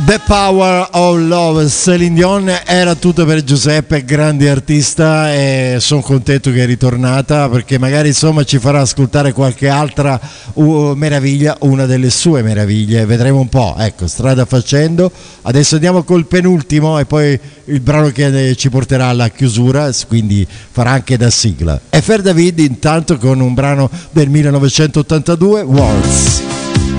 The Power of Love, Celine Dion. Era tutto per Giuseppe, grande artista, e sono contento che è ritornata, perché magari insomma ci farà ascoltare qualche altra meraviglia, una delle sue meraviglie, vedremo un po', ecco, strada facendo. Adesso andiamo col penultimo e poi il brano che ci porterà alla chiusura, quindi farà anche da sigla. E Fer David intanto con un brano del 1982, Waltz.